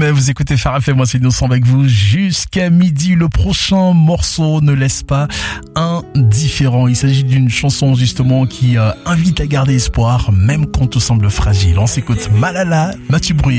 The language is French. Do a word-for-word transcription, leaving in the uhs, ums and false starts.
jamais, vous écoutez Phare F M, moi c'est Innocent avec vous jusqu'à midi. Le prochain morceau ne laisse pas indifférent. Il s'agit d'une chanson justement qui euh, invite à garder espoir, même quand tout semble fragile. On s'écoute Malala, Mathieu Bruy.